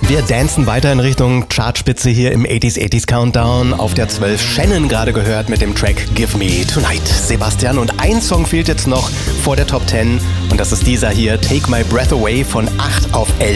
Wir dancen weiter in Richtung Chartspitze hier im 80s Countdown. Auf der 12 Shannon gerade gehört mit dem Track Give Me Tonight. Sebastian, und ein Song fehlt jetzt noch vor der Top 10 und das ist dieser hier, Take My Breath Away von 8 auf 11.